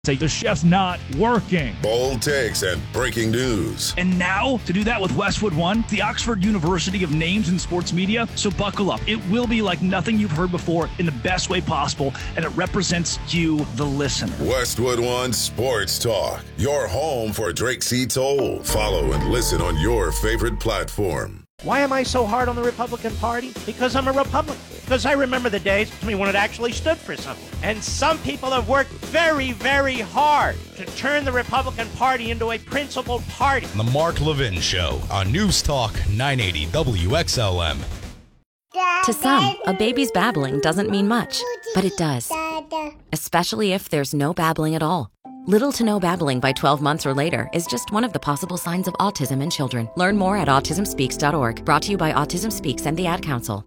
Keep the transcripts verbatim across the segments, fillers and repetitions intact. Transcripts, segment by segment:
Say the chef's not working. Bold takes and breaking news. And now, to do that with Westwood One, the Oxford University of Names in Sports Media. So buckle up. It will be like nothing you've heard before in the best way possible, and it represents you, the listener. Westwood One Sports Talk, your home for Drake C. Toll. Follow and listen on your favorite platform. Why am I so hard on the Republican Party? Because I'm a Republican. Because I remember the days when it actually stood for something. And some people have worked very, very hard to turn the Republican Party into a principled party. The Mark Levin Show on News Talk nine eighty W X L M. To some, a baby's babbling doesn't mean much, but it does. Especially if there's no babbling at all. Little to no babbling by twelve months or later is just one of the possible signs of autism in children. Learn more at autism speaks dot org. Brought to you by Autism Speaks and the Ad Council.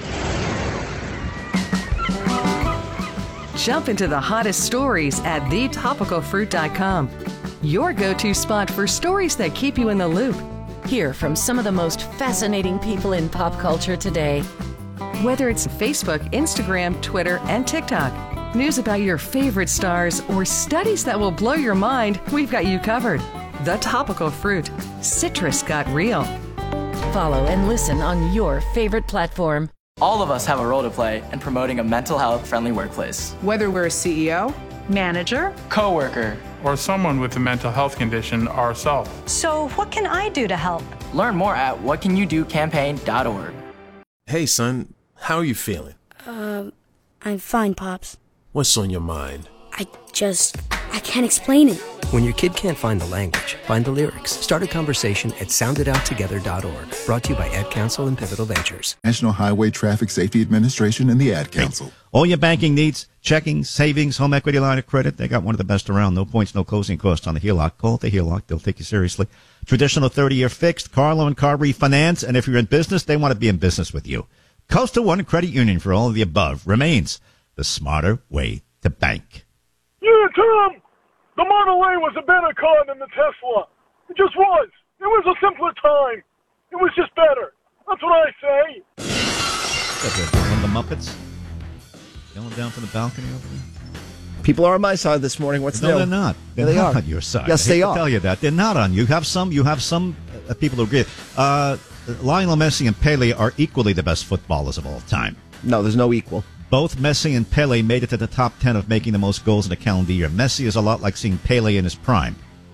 Jump into the hottest stories at the topical fruit dot com. Your go-to spot for stories that keep you in the loop. Hear from some of the most fascinating people in pop culture today. Whether it's Facebook, Instagram, Twitter, and TikTok. News about your favorite stars or studies that will blow your mind, we've got you covered. The Topical Fruit. Citrus got real. Follow and listen on your favorite platform. All of us have a role to play in promoting a mental health friendly workplace. Whether we're a C E O, manager, coworker, or someone with a mental health condition ourselves. So what can I do to help? Learn more at what can you do campaign dot org. Hey son, how are you feeling? Um, I'm fine, Pops. What's on your mind? I just, I can't explain it. When your kid can't find the language, find the lyrics. Start a conversation at sound it out together dot org. Brought to you by Ad Council and Pivotal Ventures. National Highway Traffic Safety Administration and the Ad Council. All your banking needs, checking, savings, home equity line of credit, they got one of the best around. No points, no closing costs on the HELOC. Call it the HELOC. They'll take you seriously. Traditional thirty-year fixed, car loan, car refinance, and if you're in business, they want to be in business with you. Coastal One Credit Union, for all of the above, remains the smarter way to bank. Yeah, Tom, the Model A was a better car than the Tesla. It just was. It was a simpler time. It was just better. That's what I say. That's one of the Muppets yelling down from the balcony over there. People are on my side this morning. What's no, new? they're not. They're yeah, they not are. on your side. Yes, I hate they to are. Tell you that they're not on you. You have some. You have some uh, people who agree. Uh, Lionel Messi and Pele are equally the best footballers of all time. No, there's no equal. Both Messi and Pele made it to the top ten of making the most goals in a calendar year. Messi is a lot like seeing Pele in his prime.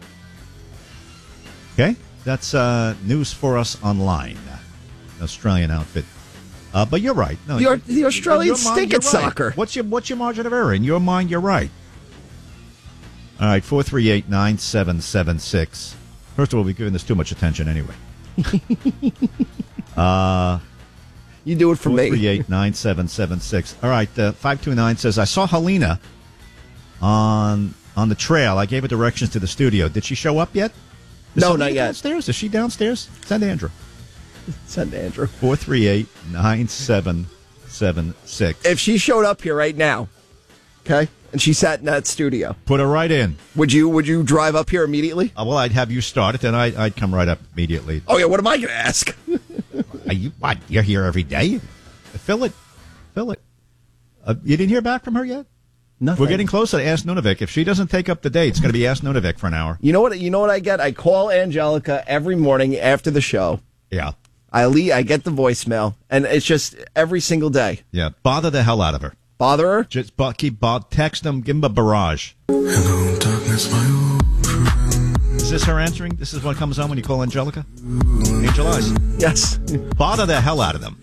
Okay, that's uh, news for us online. An Australian outfit. Uh, but you're right. No, the, the Australians stink at right. soccer. What's your what's your margin of error? In your mind, you're right. All right, four three eight nine seven seven six. First of all, we've given this too much attention anyway. uh, you do it for me. four three eight nine seven seven six. All right, uh, five two nine says, I saw Helena on on the trail. I gave her directions to the studio. Did she show up yet? Is no, Helena not yet. Downstairs? Is she downstairs? Send Andrew. Send Andrew. four three eight nine seven seven six. If she showed up here right now, okay, and she sat in that studio, put her right in. Would you Would you drive up here immediately? Uh, well, I'd have you start it, and I'd, I'd come right up immediately. Oh, yeah, what am I going to ask? Are you, what, you're here every day? Fill it. Fill it. Uh, you didn't hear back from her yet? Nothing. We're getting closer to Ask Nunavik. If she doesn't take up the date, it's going to be Ask Nunavik for an hour. You know what? You know what I get? I call Angelica every morning after the show. Yeah. I leave, I get the voicemail, and it's just every single day. Yeah, bother the hell out of her. Bother her? Just bo- keep bo- text them, give them a barrage. Hello, darkness, my old friend. Is this her answering? This is what comes on when you call Angelica? Angel Eyes. Yes. Bother the hell out of them.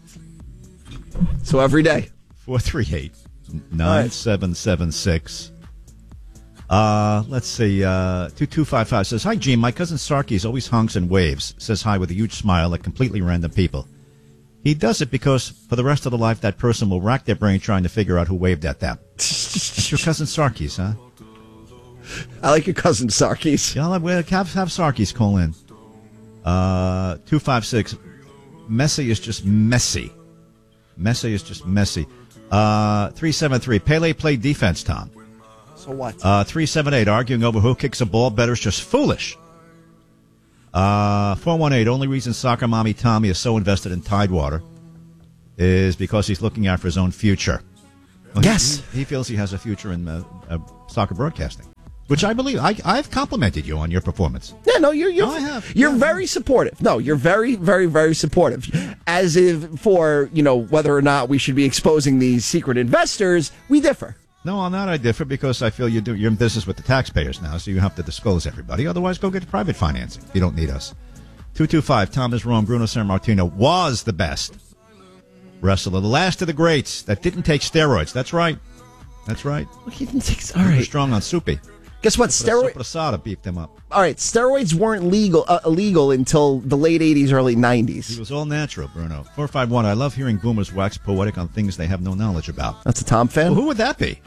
So every day. four three eight nine seven seven six. Uh, let's see. Uh, two two five five says, hi, Gene. My cousin Sarkis always honks and waves. Says hi with a huge smile at completely random people. He does it because for the rest of the life, that person will rack their brain trying to figure out who waved at them. It's your cousin Sarkis, huh? I like your cousin Sarkis. Yeah, have, have Sarkis call in. Uh, two five six. Messi is just messy. Messi is just messy. Uh, three seven three. Pele played defense, Tom. So what? Uh, three seven eight. Arguing over who kicks a ball better is just foolish. Uh, four one eight. Only reason soccer mommy Tommy is so invested in Tidewater is because he's looking out for his own future. Well, yes. He, he feels he has a future in uh, uh, soccer broadcasting, which I believe. I, I've complimented you on your performance. Yeah, no, you're you're, oh, I have. you're yeah. very supportive. No, you're very, very, very supportive. As if for, you know, whether or not we should be exposing these secret investors, we differ. No, on that I differ because I feel you do, you're in business with the taxpayers now, so you have to disclose everybody. Otherwise, go get private financing. You don't need us. two two five, Tom is wrong. Bruno Sammartino was the best wrestler, the last of the greats that didn't take steroids. That's right. That's right. He didn't take, all right. He was strong on soupy. Guess what? Steroid. Soprasada beefed him up. All right, steroids weren't legal uh, illegal until the late eighties, early nineties. He was all natural, Bruno. four five one, I love hearing boomers wax poetic on things they have no knowledge about. That's a Tom fan? Well, who would that be?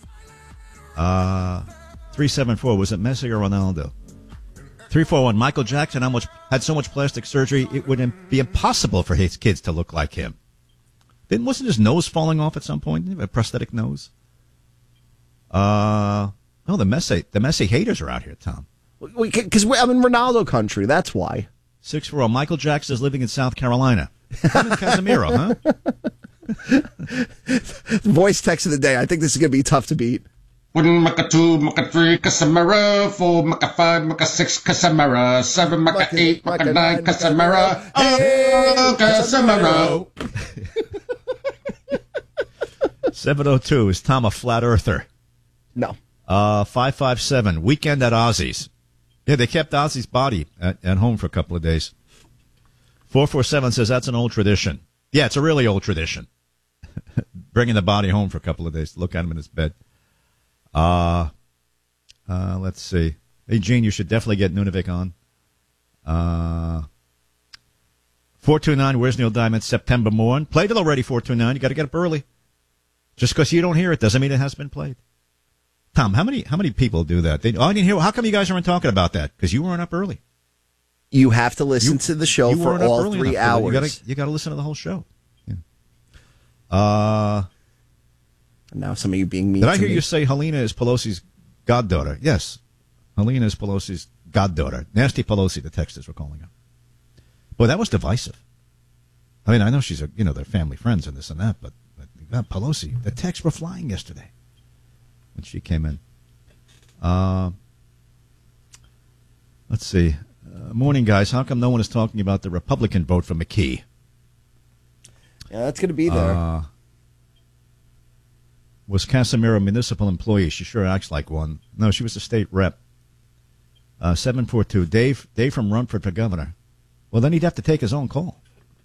Uh, three seven four, was it Messi or Ronaldo? three four one, Michael Jackson how much, had so much plastic surgery, it would be impossible for his kids to look like him. Didn't, wasn't his nose falling off at some point? A prosthetic nose? Uh, no, the Messi, the Messi haters are out here, Tom. Because I'm in Ronaldo country, that's why. six four zero, Michael Jackson is living in South Carolina. Him and Casemiro, huh? Voice text of the day. I think this is going to be tough to beat. One, Maka two, Maka three, Casemiro, four, Maka five, Maka six, Casemiro, seven, Maka eight, Maka nine, Casemiro, oh, Casemiro. seven oh two, is Tom a flat earther? No. Uh, five five seven, weekend at Ozzy's. Yeah, they kept Ozzy's body at, at home for a couple of days. four four seven says that's an old tradition. Yeah, it's a really old tradition. Bringing the body home for a couple of days to look at him in his bed. Uh, uh, let's see. Hey, Gene, you should definitely get Nunavik on. Uh, four two nine, where's Neil Diamond? September morn. Played it already, four two nine. You got to get up early. Just because you don't hear it doesn't mean it has been played. Tom, how many how many people do that? They, oh, I didn't hear. How come you guys aren't talking about that? Because you weren't up early. You have to listen you, to the show for all three hours. You got you got to listen to the whole show. Yeah. Uh. Now some of you being mean Did I to hear me. you say Helena is Pelosi's goddaughter? Yes. Helena is Pelosi's goddaughter. Nasty Pelosi, the texters were calling her. Boy, that was divisive. I mean, I know she's a, you know, they're family friends and this and that, but, but God, Pelosi, the texts were flying yesterday when she came in. Uh, let's see. Uh, morning, guys. How come no one is talking about the Republican vote for McKee? Yeah, that's going to be there. Uh, Was Casemiro a municipal employee? She sure acts like one. No, she was a state rep. Uh, seven four two, Dave Dave from Rumford for governor. Well, then he'd have to take his own call.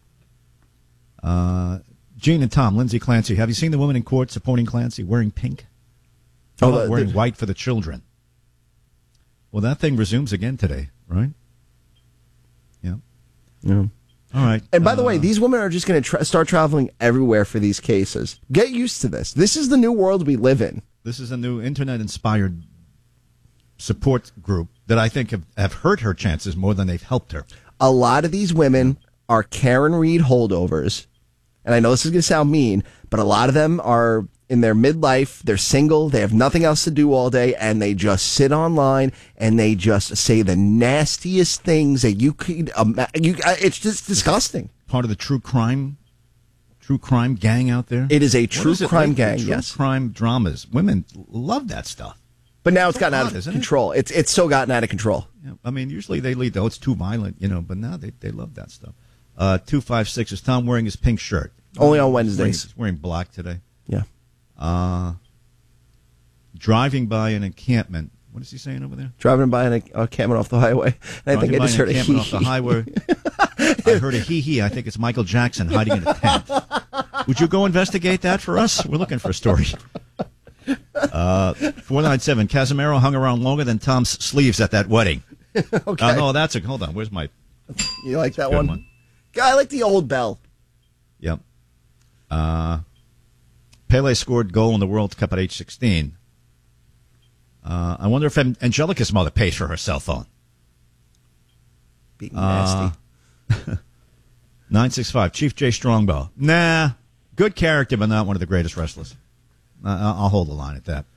Uh, Gene and Tom, Lindsay Clancy. Have you seen the woman in court supporting Clancy wearing pink? Oh, oh wearing the, white for the children. Well, that thing resumes again today, right? Yeah. Yeah. All right. And by the uh, way, these women are just going to tra- start traveling everywhere for these cases. Get used to this. This is the new world we live in. This is a new internet-inspired support group that I think have, have hurt her chances more than they've helped her. A lot of these women are Karen Reed holdovers. And I know this is going to sound mean, but a lot of them are in their midlife. They're single. They have nothing else to do all day. And they just sit online and they just say the nastiest things that you could imagine. You, it's just disgusting. Part of the true crime, true crime gang out there? It is a true is crime like? gang, true yes. crime dramas. Women love that stuff. But now it's gotten odd, out of isn't control. It? It's it's so gotten out of control. Yeah, I mean, usually they lead, oh, it's too violent, you know, but now they, they love that stuff. Uh, two five six, is Tom wearing his pink shirt? Only on Wednesdays. Wearing, he's wearing black today. Yeah. Uh, driving by an encampment. What is he saying over there? Driving by an encampment off the highway. And I think I just heard a hee off the highway. I heard a hee hee. I think it's Michael Jackson hiding in a tent. Would you go investigate that for us? We're looking for a story. Uh, four nine seven, Casemiro hung around longer than Tom's sleeves at that wedding. Okay. Uh, no, that's a, hold on, where's my... You like that good one? one? I like the old bell. Yep. Uh, Pele scored goal in the World Cup at age sixteen. Uh, I wonder if Angelica's mother pays for her cell phone. Being nasty. Uh, nine six five, Chief J. Strongbow. Nah, good character, but not one of the greatest wrestlers. Uh, I'll hold the line at that.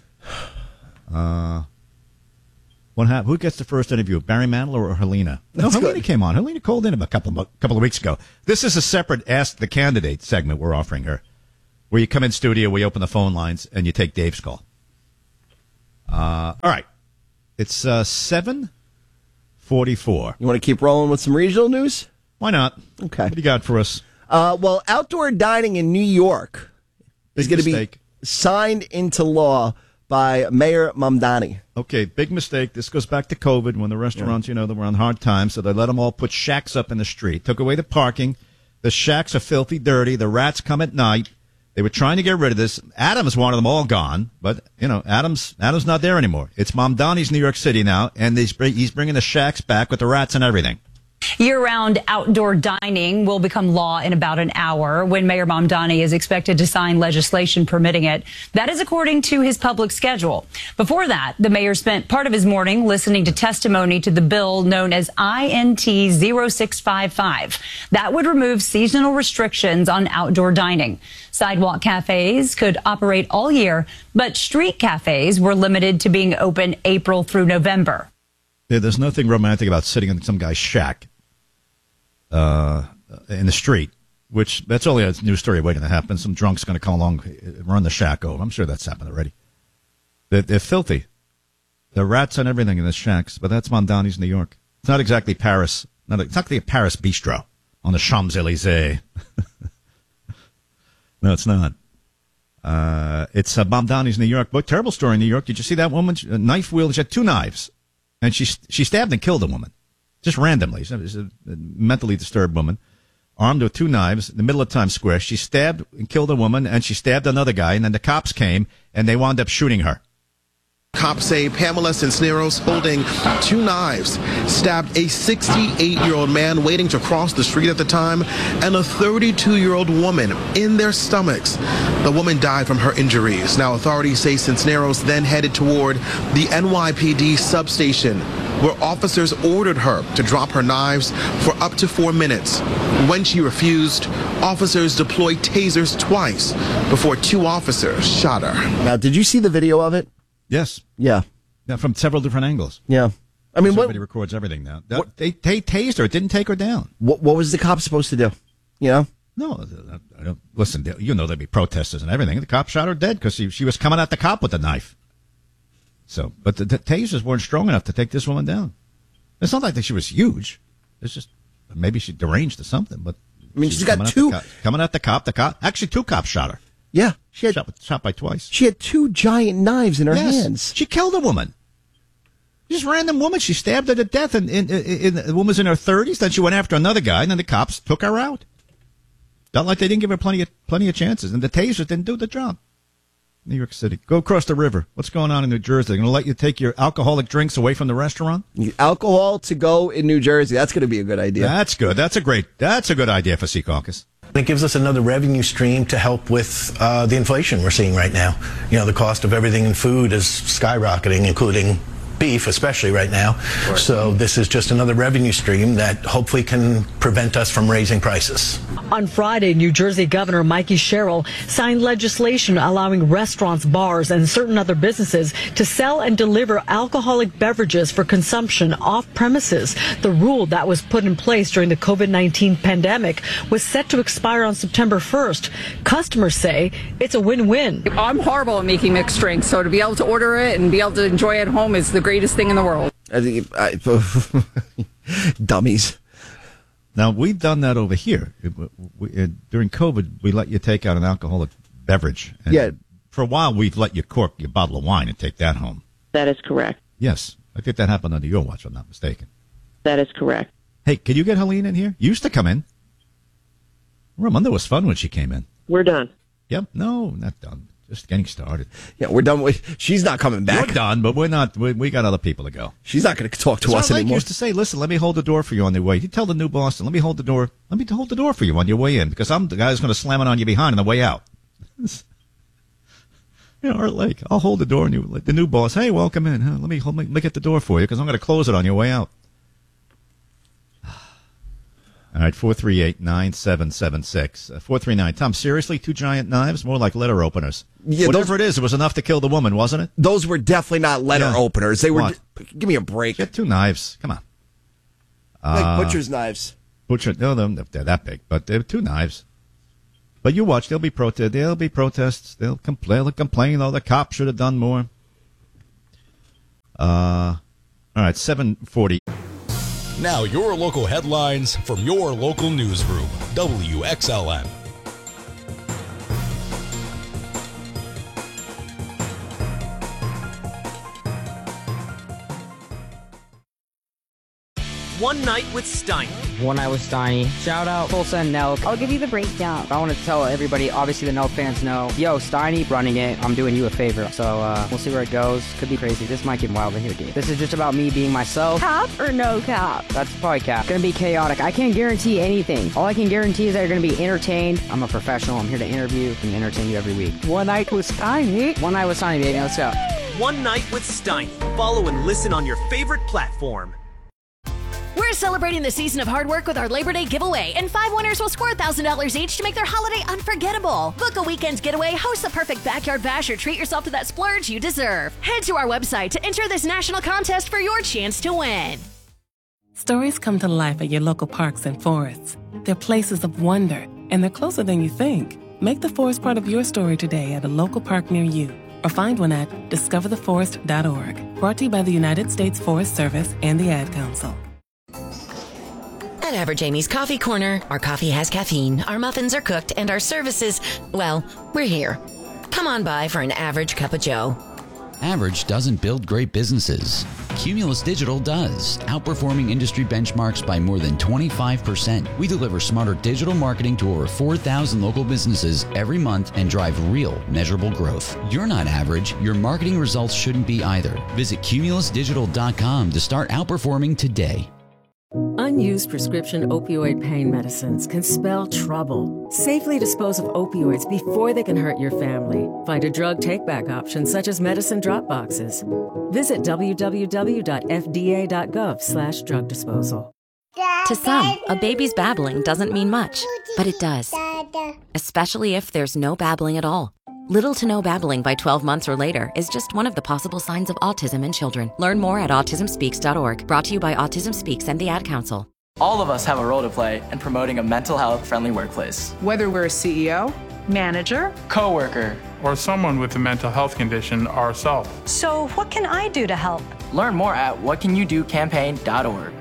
Uh, what happened? Who gets the first interview, Barry Manilow or Helena? No, That's Helena good. came on. Helena called in a couple of, couple of weeks ago. This is a separate Ask the Candidate segment we're offering her. where you come in studio, we open the phone lines, and you take Dave's call. Uh, all right. It's uh, seven forty-four. You want to keep rolling with some regional news? Why not? Okay. What do you got for us? Uh, well, outdoor dining in New York is going to be signed into law by Mayor Mamdani. Okay, big mistake. This goes back to COVID when the restaurants, yeah. you know, they were on hard times, so they let them all put shacks up in the street. Took away the parking. The shacks are filthy dirty. The rats come at night. They were trying to get rid of this. Adams wanted them all gone, but, you know, Adams Adams not there anymore. It's Mamdani's New York City now, and he's bringing the shacks back with the rats and everything. Year-round outdoor dining will become law in about an hour when Mayor Mamdani is expected to sign legislation permitting it. That is according to his public schedule. Before that, the mayor spent part of his morning listening to testimony to the bill known as I N T zero six five five. That would remove seasonal restrictions on outdoor dining. Sidewalk cafes could operate all year, but street cafes were limited to being open April through November. Yeah, there's nothing romantic about sitting in some guy's shack uh, in the street, which that's only a news story waiting to happen. Some drunk's going to come along, run the shack over. I'm sure that's happened already. They're, they're filthy. There are rats and everything in the shacks, but that's Mamdani's New York. It's not exactly Paris. Not exactly a Paris bistro on the Champs-Élysées. No, it's not. Uh, it's uh, Mamdani's New York. But terrible story in New York. Did you see that woman? A knife wield. She had two knives. And she she stabbed and killed a woman, just randomly. She's a mentally disturbed woman, armed with two knives in the middle of Times Square. She stabbed and killed a woman, and she stabbed another guy, and then the cops came, and they wound up shooting her. Cops say Pamela Cisneros, holding two knives, stabbed a sixty-eight-year-old man waiting to cross the street at the time and a thirty-two-year-old woman in their stomachs. The woman died from her injuries. Now, authorities say Cisneros then headed toward the N Y P D substation, where officers ordered her to drop her knives for up to four minutes. When she refused, officers deployed tasers twice before two officers shot her. Now, did you see the video of it? Yes. Yeah. Yeah, from several different angles. Yeah. I mean, somebody what, records everything now. What, they they tased her. It didn't take her down. What what was the cop supposed to do? You know? No, I don't, listen. You know there'd be protesters and everything. The cop shot her dead because she she was coming at the cop with a knife. So, but the, the tasers weren't strong enough to take this woman down. It's not like that she was huge. It's just maybe she deranged or something. But I mean, she's got two coming at the cop. The cop actually two cops shot her. Yeah, she had shot, shot by twice. She had two giant knives in her yes, hands. She killed a woman. Just random woman. She stabbed her to death, and, and, and, and the woman was in her thirties. Then she went after another guy, and then the cops took her out. Not like they didn't give her plenty of plenty of chances, and the tasers didn't do the job. New York City. Go across the river. What's going on in New Jersey? They're going to let you take your alcoholic drinks away from the restaurant? Alcohol to go in New Jersey. That's going to be a good idea. That's good. That's a great. That's a good idea for Sea Caucus. It gives us another revenue stream to help with uh, the inflation we're seeing right now. You know, the cost of everything in food is skyrocketing, including beef, especially right now. Right. So this is just another revenue stream that hopefully can prevent us from raising prices. On Friday, New Jersey Governor Mikey Sherrill signed legislation allowing restaurants, bars, and certain other businesses to sell and deliver alcoholic beverages for consumption off premises. The rule that was put in place during the COVID nineteen pandemic was set to expire on September first. Customers say it's a win-win. I'm horrible at making mixed drinks, so to be able to order it and be able to enjoy it at home is the greatest thing in the world. I think I, dummies. Now, we've done that over here. We, uh, during COVID, we let you take out an alcoholic beverage. And yeah. For a while, we've let you cork your bottle of wine and take that home. That is correct. Yes. I think that happened under your watch, if I'm not mistaken. That is correct. Hey, can you get Helene in here? You used to come in. Ramunda was fun when she came in. We're done. Yep. No, not done. Just getting started. Yeah, we're done with. She's not coming back. We're done, but we're not. We, we got other people to go. She's not going to talk to That's us what anymore. I used to say, listen, let me hold the door for you on the way. You tell the new boss, let me hold the door. Let me hold the door for you on your way in, because I'm the guy who's going to slam it on you behind on the way out. You know, or like, I'll hold the door, and you, like the new boss, hey, welcome in. Huh? Let me hold, let me get the door for you, because I'm going to close it on your way out. All right, four three eight, nine seven seven six. Uh, four three nine. Tom, seriously, two giant knives? More like letter openers. Yeah, Whatever those, it is, it was enough to kill the woman, wasn't it? Those were definitely not letter yeah. openers. They were. What? Give me a break. Get two knives. Come on. Like uh, butcher's knives. Butcher, no, they're, they're that big, but they're two knives. But you watch, there'll be protest. There'll be protests. They'll complain. They'll complain. Oh, the cops should have done more. Uh, all right, seven forty. Now your local headlines from your local newsroom, W X L M. One Night with Steiny. One Night with Steiny. Shout out Tulsa and Nelk. I'll give you the breakdown. I want to tell everybody, obviously the Nelk fans know, yo, Steiny running it. I'm doing you a favor. So uh, we'll see where it goes. Could be crazy. This might get wild in here, dude. This is just about me being myself. Cap or no cap? That's probably cap. It's gonna be chaotic. I can't guarantee anything. All I can guarantee is that you're gonna be entertained. I'm a professional. I'm here to interview and entertain you every week. One Night with Steiny. One Night with Steiny, baby. Let's go. One Night with Steiny. Follow and listen on your favorite platform. We're celebrating the season of hard work with our Labor Day giveaway, and five winners will score one thousand dollars each to make their holiday unforgettable. Book a weekend's getaway, host the perfect backyard bash, or treat yourself to that splurge you deserve. Head to our website to enter this national contest for your chance to win. Stories come to life at your local parks and forests. They're places of wonder, and they're closer than you think. Make the forest part of your story today at a local park near you, or find one at discover the forest dot org. Brought to you by the United States Forest Service and the Ad Council. At Average Amy's Coffee Corner, our coffee has caffeine, our muffins are cooked, and our services, well, we're here. Come on by for an average cup of joe. Average doesn't build great businesses. Cumulus Digital does, outperforming industry benchmarks by more than twenty-five percent. We deliver smarter digital marketing to over four thousand local businesses every month and drive real, measurable growth. You're not average. Your marketing results shouldn't be either. Visit cumulus digital dot com to start outperforming today. Unused prescription opioid pain medicines can spell trouble. Safely dispose of opioids before they can hurt your family. Find a drug take-back option such as medicine drop boxes. Visit w w w dot f d a dot gov slash drug disposal. To some, a baby's babbling doesn't mean much, but it does. Especially if there's no babbling at all. Little to no babbling by twelve months or later is just one of the possible signs of autism in children. Learn more at autism speaks dot org. Brought to you by Autism Speaks and the Ad Council. All of us have a role to play in promoting a mental health friendly workplace. Whether we're a C E O, manager, coworker, or someone with a mental health condition ourselves. So what can I do to help? Learn more at what can you do campaign dot org.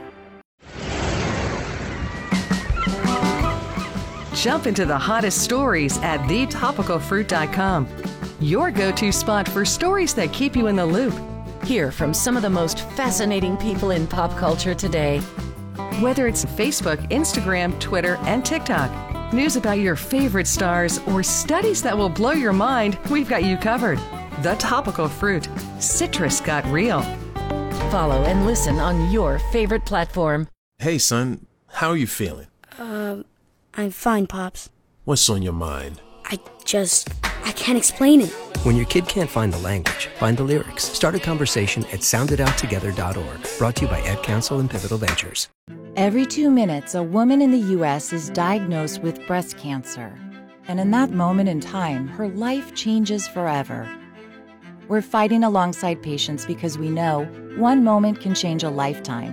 Jump into the hottest stories at the topical fruit dot com. Your go-to spot for stories that keep you in the loop. Hear from some of the most fascinating people in pop culture today. Whether it's Facebook, Instagram, Twitter, and TikTok, news about your favorite stars, or studies that will blow your mind, we've got you covered. The Topical Fruit. Citrus got real. Follow and listen on your favorite platform. Hey, son, how are you feeling? Um... I'm fine, Pops. What's on your mind? I just... I can't explain it. When your kid can't find the language, find the lyrics. Start a conversation at sound it out together dot org. Brought to you by Ad Council and Pivotal Ventures. Every two minutes, a woman in the U S is diagnosed with breast cancer. And in that moment in time, her life changes forever. We're fighting alongside patients because we know one moment can change a lifetime.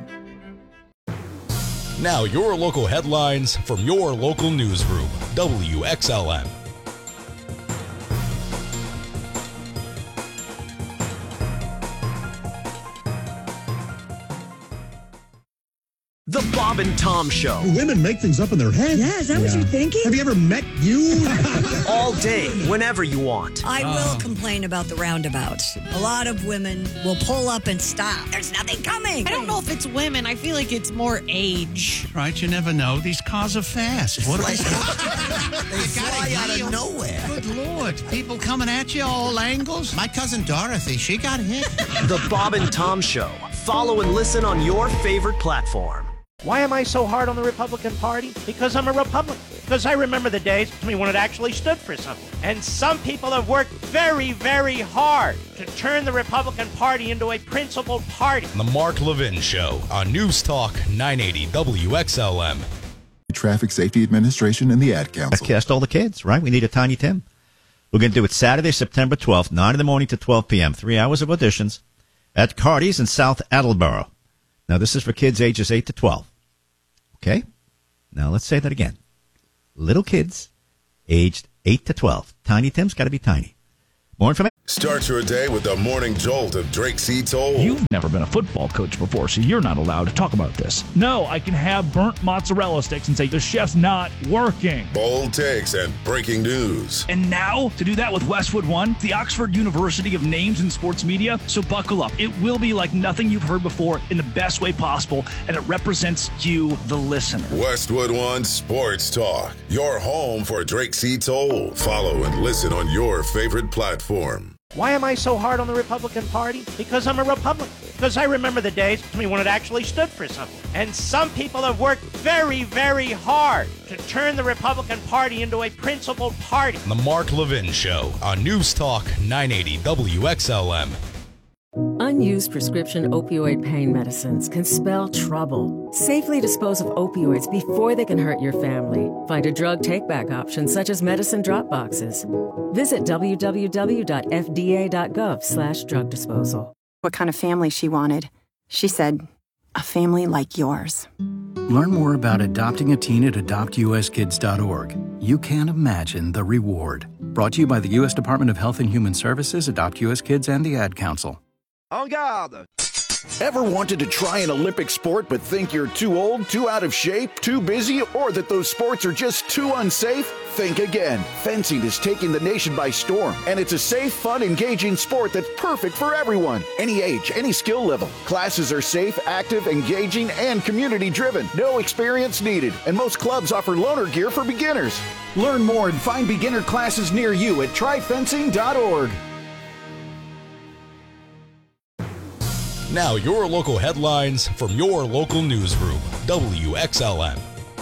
Now your local headlines from your local newsroom, W X L M. The Bob and Tom Show. Women make things up in their head. Yeah, is that what you're thinking? Have you ever met you? All day, whenever you want. I will complain about the roundabouts. A lot of women will pull up and stop. There's nothing coming. I don't know if it's women. I feel like it's more age. Right, you never know. These cars are fast. What are they? They fly out of nowhere. Good Lord. People coming at you all angles. My cousin Dorothy, she got hit. The Bob and Tom Show. Follow and listen on your favorite platform. Why am I so hard on the Republican Party? Because I'm a Republican. Because I remember the days when it actually stood for something. And some people have worked very, very hard to turn the Republican Party into a principled party. The Mark Levin Show on News Talk nine eighty W X L M. Traffic Safety Administration and the Ad Council. Cast all the kids, right? We need a Tiny Tim. We're going to do it Saturday, September twelfth, nine in the morning to twelve p.m. Three hours of auditions at Cardi's in South Attleboro. Now, this is for kids ages eight to twelve. Okay? Now, let's say that again. Little kids, aged eight to twelve. Tiny Tim's got to be tiny. More information. Start your day with the morning jolt of Drake C. Toll. You've never been a football coach before, so you're not allowed to talk about this. No, I can have burnt mozzarella sticks and say the chef's not working. Bold takes and breaking news. And now, to do that with Westwood One, the Oxford University of Names in Sports Media. So buckle up. It will be like nothing you've heard before in the best way possible, and it represents you, the listener. Westwood One Sports Talk, your home for Drake C. Toll. Follow and listen on your favorite platform. Why am I so hard on the Republican Party? Because I'm a Republican. Because I remember the days I mean, when it actually stood for something. And some people have worked very, very hard to turn the Republican Party into a principled party. The Mark Levin Show on News Talk nine eighty W X L M. Unused prescription opioid pain medicines can spell trouble. Safely dispose of opioids before they can hurt your family. Find a drug take-back option such as medicine drop boxes. Visit w w w dot f d a dot gov slash drug disposal. What kind of family she wanted. She said, a family like yours. Learn more about adopting a teen at adopt u s kids dot org. You can't imagine the reward. Brought to you by the U S Department of Health and Human Services, Adopt U S Kids, and the Ad Council. En garde! Ever wanted to try an Olympic sport but think you're too old, too out of shape, too busy, or that those sports are just too unsafe? Think again. Fencing is taking the nation by storm, and it's a safe, fun, engaging sport that's perfect for everyone. Any age, any skill level. Classes are safe, active, engaging, and community-driven. No experience needed, and most clubs offer loaner gear for beginners. Learn more and find beginner classes near you at try fencing dot org. Now your local headlines from your local newsroom, W X L M.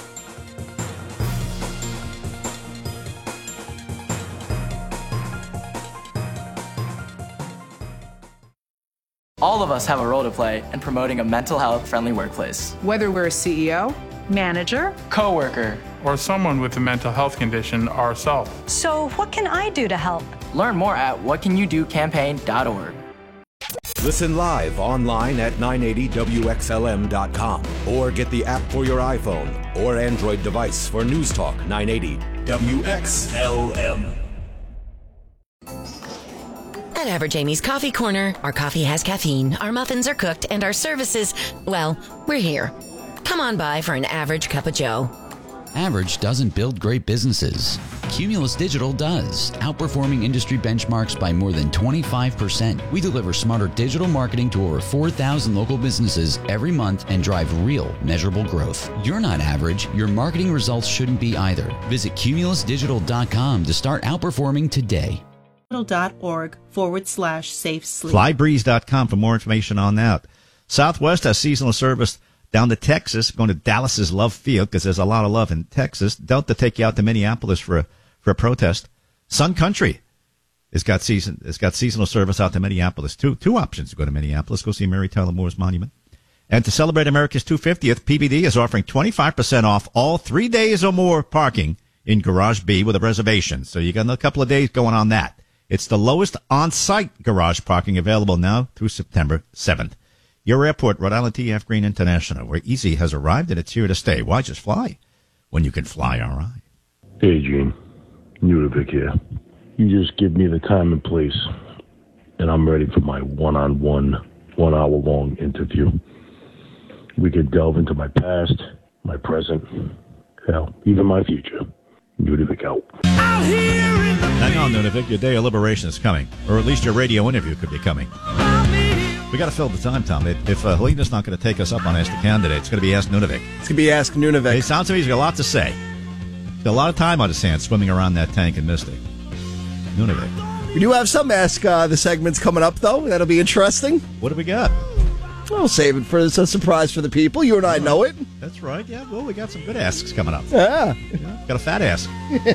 All of us have a role to play in promoting a mental health friendly workplace. Whether we're a C E O, manager, coworker, or someone with a mental health condition ourselves. So what can I do to help? Learn more at what can you do campaign dot org. Listen live online at nine eighty W X L M dot com or get the app for your iPhone or Android device for News Talk nine eighty W X L M. At Average Amy's Coffee Corner, our coffee has caffeine, our muffins are cooked, and our services, well, we're here. Come on by for an average cup of joe. Average doesn't build great businesses. Cumulus Digital does, outperforming industry benchmarks by more than twenty-five percent. We deliver smarter digital marketing to over four thousand local businesses every month and drive real, measurable growth. You're not average. Your marketing results shouldn't be either. Visit cumulus digital dot com to start outperforming today. dot org forward slash safe sleep. fly breeze dot com for more information on that. Southwest has seasonal service down to Texas, going to Dallas's Love Field because there's a lot of love in Texas. Delta take you out to Minneapolis for a for a protest. Sun Country has got season has got seasonal service out to Minneapolis. Two two options to go to Minneapolis. Go see Mary Tyler Moore's monument. And to celebrate America's two hundred fiftieth, P B D is offering twenty-five percent off all three days or more parking in Garage B with a reservation. So you got a couple of days going on that. It's the lowest on-site garage parking available now through September seventh. Your airport, Rhode Island T F Green International, where Easy has arrived and it's here to stay. Why just fly when you can fly all right? Hey, Gene. Nudovic here. You just give me the time and place, and I'm ready for my one-on-one, one-hour-long interview. We could delve into my past, my present, hell, even my future. Nudovic out. Hang on, Nudovic. Your day of liberation is coming, or at least your radio interview could be coming. We got to fill the time, Tom. If, if uh, Helena's not going to take us up on Ask the Candidate, it's going to be Ask Nudovic. It's going to be Ask Nudovic. It sounds to me he's got a lot to say. He's got a lot of time on his hands swimming around that tank in Mystic. Nudovic. We do have some Ask uh, the segments coming up, though. That'll be interesting. What do we got? We'll save it for it's a surprise for the people. You and I know it. That's right. Yeah, well, we got some good asks coming up. Yeah. yeah got a fat ask.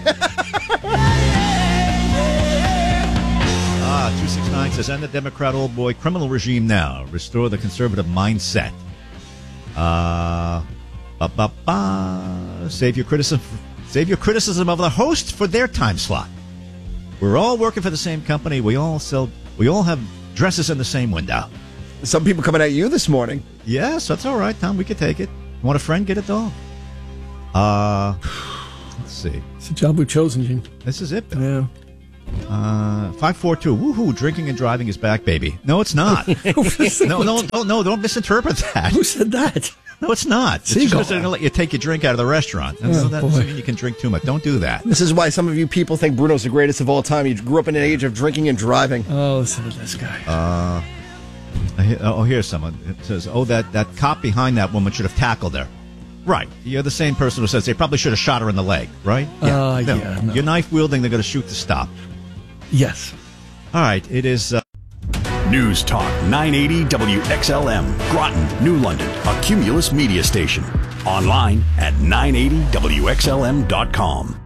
Ah, two six nine says, end the Democrat old boy criminal regime now. Restore the conservative mindset. Uh, ba, ba, ba. Save your criticism, save your criticism of the host for their time slot. We're all working for the same company. We all sell. We all have dresses in the same window. Some people coming at you this morning. Yes, that's all right, Tom. We could take it. Want a friend? Get a dog. Uh, let's Let's see. It's the job we've chosen, Gene. This is it, Bill. Yeah. Uh, five four two. Woohoo! Drinking and driving is back, baby. No, it's not. no, no, no, no! Don't misinterpret that. Who said that? No, it's not. It's just because they're going to let you take your drink out of the restaurant. And Oh, so that doesn't boy. mean you can drink too much. Don't do that. This is why some of you people think Bruno's the greatest of all time. You grew up in an age of drinking and driving. Oh, listen to this guy. Uh, I hear- oh, here's someone. It says, oh, that, that cop behind that woman should have tackled her. Right. You're the same person who says they probably should have shot her in the leg, right? Uh, yeah, no. You're knife wielding, they're going to shoot to stop. Yes. All right. It is. Uh, News Talk nine eighty W X L M, Groton, New London, a Cumulus media station. Online at nine eighty W X L M dot com.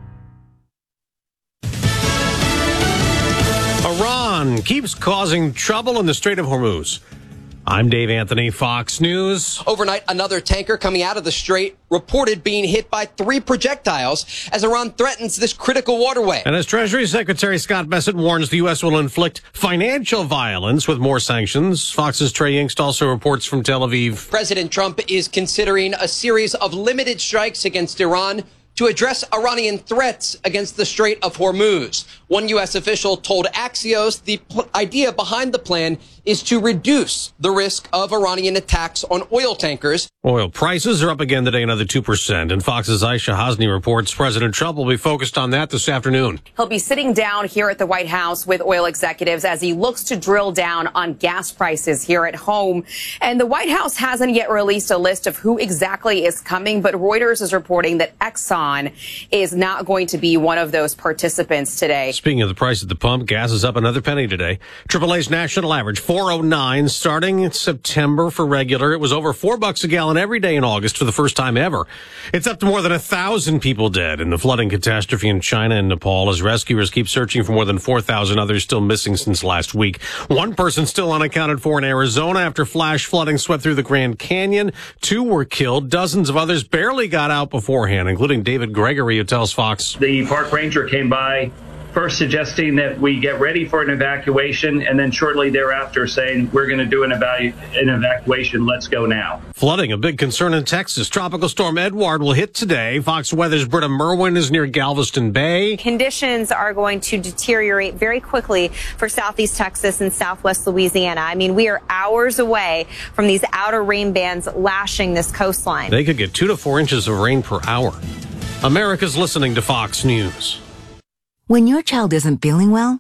Iran keeps causing trouble in the Strait of Hormuz. I'm Dave Anthony, Fox News. Overnight, another tanker coming out of the strait reported being hit by three projectiles as Iran threatens this critical waterway. And as Treasury Secretary Scott Bessent warns the U S will inflict financial violence with more sanctions, Fox's Trey Yingst also reports from Tel Aviv. President Trump is considering a series of limited strikes against Iran to address Iranian threats against the Strait of Hormuz. One U S official told Axios the pl- idea behind the plan is to reduce the risk of Iranian attacks on oil tankers. Oil prices are up again today, another two percent. And Fox's Aisha Hasni reports President Trump will be focused on that this afternoon. He'll be sitting down here at the White House with oil executives as he looks to drill down on gas prices here at home. And the White House hasn't yet released a list of who exactly is coming, but Reuters is reporting that Exxon is not going to be one of those participants today. Speaking of the price at the pump, gas is up another penny today. triple A's national average, four oh nine, starting in September for regular. It was over four bucks a gallon every day in August for the first time ever. It's up to more than a thousand people dead in the flooding catastrophe in China and Nepal as rescuers keep searching for more than four thousand others still missing since last week. One person still unaccounted for in Arizona after flash flooding swept through the Grand Canyon. Two were killed. Dozens of others barely got out beforehand, including David Gregory, who tells Fox. The park ranger came by first suggesting that we get ready for an evacuation, and then shortly thereafter saying, we're going to do an, evalu- an evacuation, let's go now. Flooding, a big concern in Texas. Tropical storm Edward will hit today. Fox Weather's Britta Merwin is near Galveston Bay. Conditions are going to deteriorate very quickly for southeast Texas and southwest Louisiana. I mean, we are hours away from these outer rain bands lashing this coastline. They could get two to four inches of rain per hour. America's listening to Fox News. When your child isn't feeling well,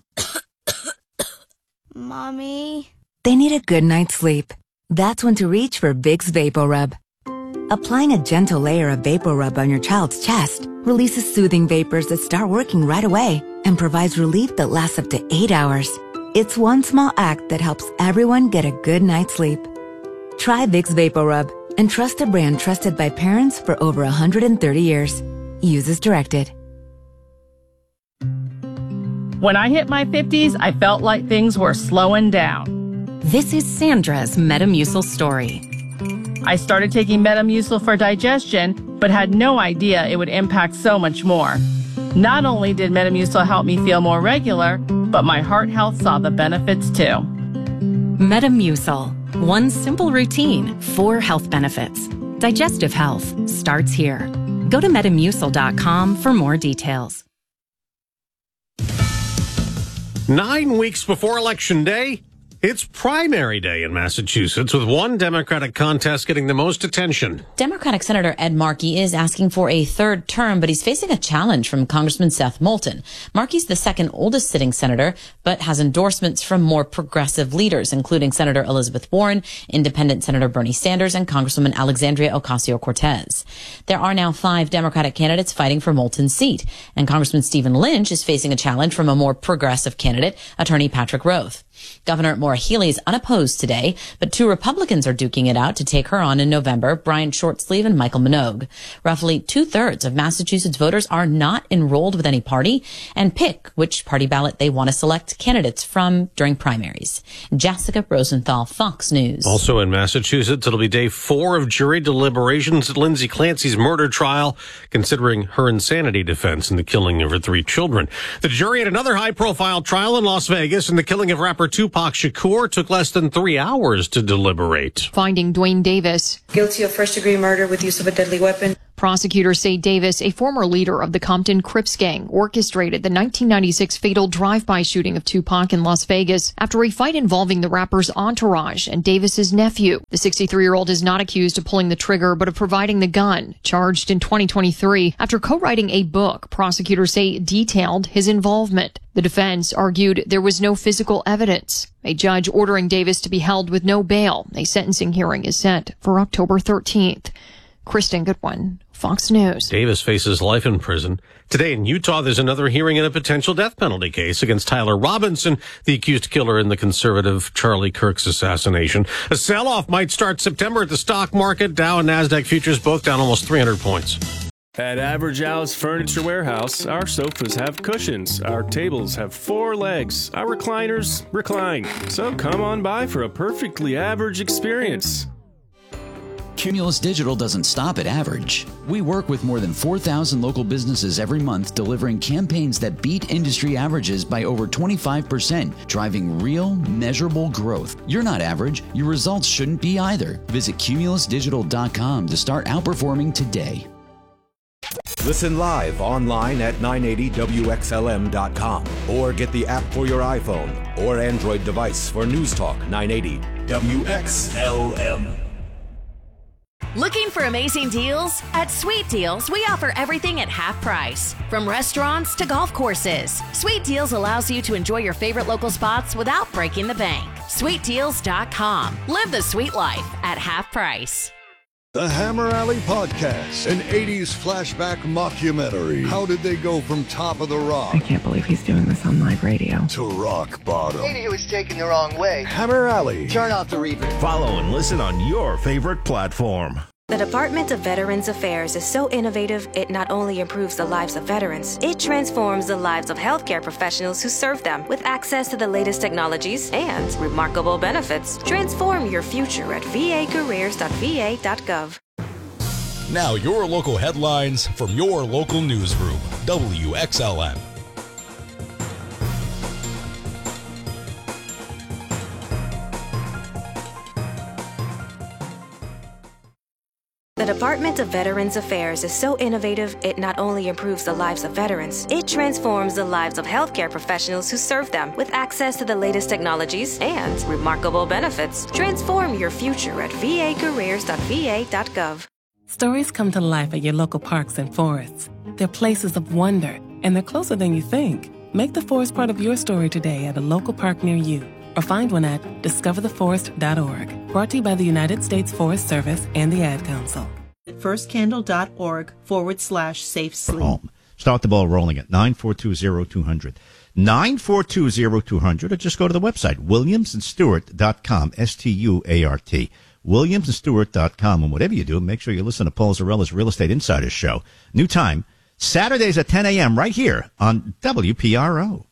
Mommy, they need a good night's sleep. That's when to reach for Vicks VapoRub. Applying a gentle layer of VapoRub on your child's chest releases soothing vapors that start working right away and provides relief that lasts up to eight hours. It's one small act that helps everyone get a good night's sleep. Try Vicks VapoRub and trust a brand trusted by parents for over one hundred thirty years. Use as directed. When I hit my fifties, I felt like things were slowing down. This is Sandra's Metamucil story. I started taking Metamucil for digestion, but had no idea it would impact so much more. Not only did Metamucil help me feel more regular, but my heart health saw the benefits too. Metamucil. One simple routine, four health benefits. Digestive health starts here. Go to metamucil dot com for more details. Nine weeks before Election Day, it's primary day in Massachusetts, with one Democratic contest getting the most attention. Democratic Senator Ed Markey is asking for a third term, but he's facing a challenge from Congressman Seth Moulton. Markey's the second oldest sitting senator, but has endorsements from more progressive leaders, including Senator Elizabeth Warren, Independent Senator Bernie Sanders, and Congresswoman Alexandria Ocasio-Cortez. There are now five Democratic candidates fighting for Moulton's seat, and Congressman Stephen Lynch is facing a challenge from a more progressive candidate, Attorney Patrick Roth. Governor Maura Healey is unopposed today, but two Republicans are duking it out to take her on in November, Brian Shortsleeve and Michael Minogue. Roughly two-thirds of Massachusetts voters are not enrolled with any party and pick which party ballot they want to select candidates from during primaries. Jessica Rosenthal, Fox News. Also in Massachusetts, it'll be day four of jury deliberations at Lindsay Clancy's murder trial, considering her insanity defense in the killing of her three children. The jury had another high-profile trial in Las Vegas in the killing of rapper Tupac Shakur took less than three hours to deliberate. Finding Dwayne Davis guilty of first-degree murder with use of a deadly weapon. Prosecutors say Davis, a former leader of the Compton Crips gang, orchestrated the nineteen ninety-six fatal drive-by shooting of Tupac in Las Vegas after a fight involving the rapper's entourage and Davis's nephew. The sixty-three-year-old is not accused of pulling the trigger, but of providing the gun, charged in twenty twenty-three after co-writing a book prosecutors say detailed his involvement. The defense argued there was no physical evidence. A judge ordering Davis to be held with no bail. A sentencing hearing is set for October thirteenth. Kristen Goodwin, Fox News. Davis faces life in prison. Today in Utah, there's another hearing in a potential death penalty case against Tyler Robinson, the accused killer in the conservative Charlie Kirk's assassination. A sell-off might start September at the stock market. Dow and NASDAQ futures both down almost three hundred points. At Average Al's Furniture Warehouse, our sofas have cushions, our tables have four legs, our recliners recline. So come on by for a perfectly average experience. Cumulus Digital doesn't stop at average. We work with more than four thousand local businesses every month, delivering campaigns that beat industry averages by over twenty-five percent, driving real, measurable growth. You're not average. Your results shouldn't be either. Visit cumulus digital dot com to start outperforming today. Listen live online at nine eighty W X L M dot com or get the app for your iPhone or Android device for News Talk nine eighty W X L M. Looking for amazing deals? At Sweet Deals, we offer everything at half price. From restaurants to golf courses, Sweet Deals allows you to enjoy your favorite local spots without breaking the bank. sweet deals dot com. Live the sweet life at half price. The Hammer Alley Podcast, an eighties flashback mockumentary. How did they go from top of the rock? I can't believe he's doing this on live radio. To rock bottom. Maybe he was taken the wrong way. Hammer Alley. Turn off the reverb. Follow and listen on your favorite platform. The Department of Veterans Affairs is so innovative, it not only improves the lives of veterans, it transforms the lives of healthcare professionals who serve them with access to the latest technologies and remarkable benefits. Transform your future at v a careers dot v a dot gov. Now your local headlines from your local newsroom, W X L M. The Department of Veterans Affairs is so innovative, it not only improves the lives of veterans, it transforms the lives of healthcare professionals who serve them with access to the latest technologies and remarkable benefits. Transform your future at v a careers dot v a dot gov. Stories come to life at your local parks and forests. They're places of wonder, and they're closer than you think. Make the forest part of your story today at a local park near you, or find one at discover the forest dot org. Brought to you by the United States Forest Service and the Ad Council. firstcandle.org forward slash safe sleep. Home. Start the ball rolling at nine four two zero two hundred. nine four two zero two hundred, or just go to the website, williams and stewart dot com, S T U A R T. williams and stewart dot com. And whatever you do, make sure you listen to Paul Zarella's Real Estate Insiders Show. New time, Saturdays at ten a.m. right here on W P R O.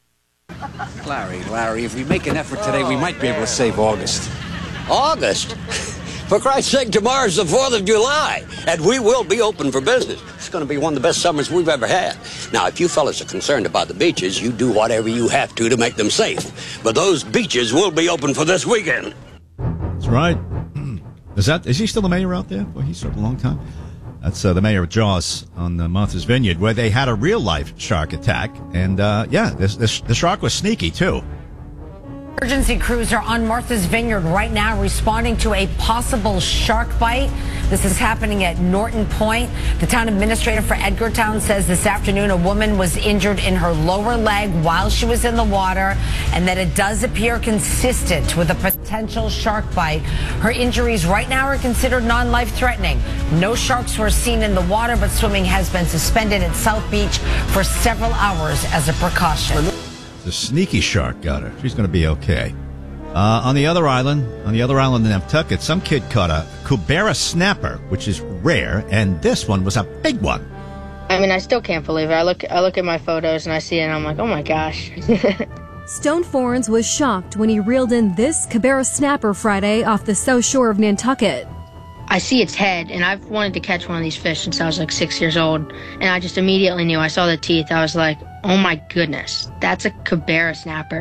Larry, Larry, if we make an effort today, we might be able to save August. August? For Christ's sake, tomorrow's the fourth of July, and we will be open for business. It's going to be one of the best summers we've ever had. Now, if you fellas are concerned about the beaches, you do whatever you have to to make them safe. But those beaches will be open for this weekend. That's right. Is that is he still the mayor out there? Well, he served a long time. That's uh, the mayor of Jaws on uh, Martha's Vineyard, where they had a real-life shark attack. And, uh, yeah, this, this, the shark was sneaky, too. Emergency crews are on Martha's Vineyard right now responding to a possible shark bite. This is happening at Norton Point. The town administrator for Edgartown says this afternoon a woman was injured in her lower leg while she was in the water, and that it does appear consistent with a potential shark bite. Her injuries right now are considered non-life threatening. No sharks were seen in the water, but swimming has been suspended at South Beach for several hours as a precaution. The sneaky shark got her. She's going to be okay. Uh, on the other island, on the other island in Nantucket, some kid caught a Cubera snapper, which is rare, and this one was a big one. I mean, I still can't believe it. I look, I look at my photos and I see it, and I'm like, oh my gosh. Stone Forens was shocked when he reeled in this Cubera snapper Friday off the south shore of Nantucket. I see its head, and I've wanted to catch one of these fish since I was like six years old, and I just immediately knew. I saw the teeth. I was like, oh my goodness, that's a Cubera snapper.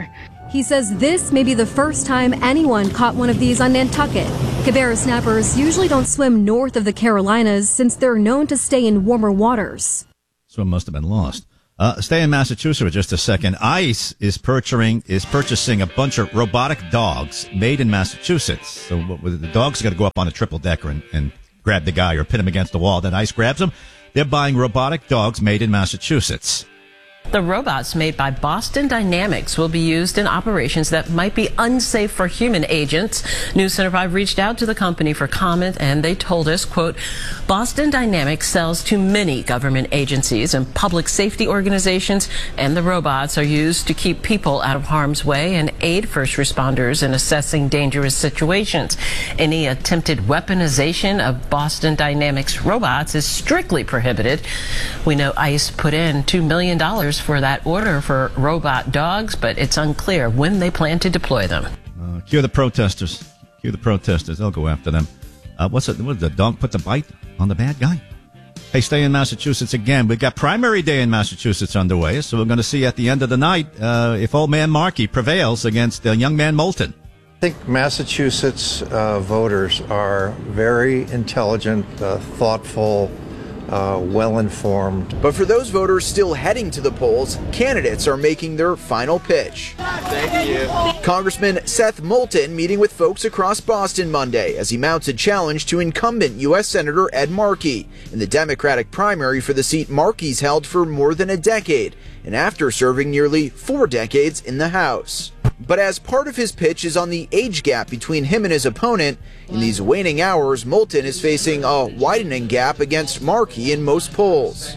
He says this may be the first time anyone caught one of these on Nantucket. Kibera snappers usually don't swim north of the Carolinas since they're known to stay in warmer waters. So it must have been lost. Uh, stay in Massachusetts for just a second. ICE is purchasing is purchasing a bunch of robotic dogs made in Massachusetts. So what, the dogs got to go up on a triple decker and, and grab the guy or pin him against the wall. Then ICE grabs them. They're buying robotic dogs made in Massachusetts. The robots made by Boston Dynamics will be used in operations that might be unsafe for human agents. News Center five reached out to the company for comment, and they told us, quote, Boston Dynamics sells to many government agencies and public safety organizations, and the robots are used to keep people out of harm's way and aid first responders in assessing dangerous situations. Any attempted weaponization of Boston Dynamics robots is strictly prohibited. We know ICE put in two million dollars for that order for robot dogs, but it's unclear when they plan to deploy them. Uh, cue the protesters. Cue the protesters. They'll go after them. Uh, what's it? What, the dog put the bite on the bad guy? Hey, stay in Massachusetts again. We've got primary day in Massachusetts underway, so we're going to see at the end of the night uh, if old man Markey prevails against uh, young man Moulton. I think Massachusetts uh, voters are very intelligent, uh, thoughtful, Uh, well-informed. But for those voters still heading to the polls, candidates are making their final pitch. Thank you. Congressman Seth Moulton meeting with folks across Boston Monday as he mounts a challenge to incumbent U S Senator Ed Markey in the Democratic primary for the seat Markey's held for more than a decade, and after serving nearly four decades in the House. But as part of his pitch is on the age gap between him and his opponent, in these waning hours, Moulton is facing a widening gap against Markey in most polls.